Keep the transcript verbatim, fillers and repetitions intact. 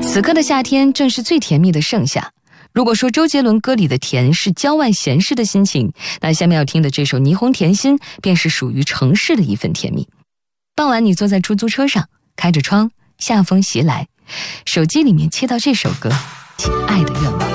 此刻的夏天正是最甜蜜的盛夏。如果说周杰伦歌里的甜是郊外闲适的心情，那下面要听的这首《霓虹甜心》便是属于城市的一份甜蜜。傍晚你坐在出租车上，开着窗，夏风袭来，手机里面切到这首歌《亲爱的愿望》。